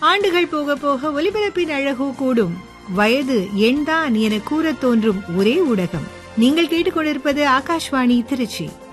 ஆண்டுகள் போக போக ஒலிபரப்பின் அழகு கூடும். வயது எண்தான் என கூறத் தோன்றும் ஒரே ஊடகம். நீங்கள் கேட்டுக்கொண்டிருப்பது ஆகாஷ்வாணி திருச்சி.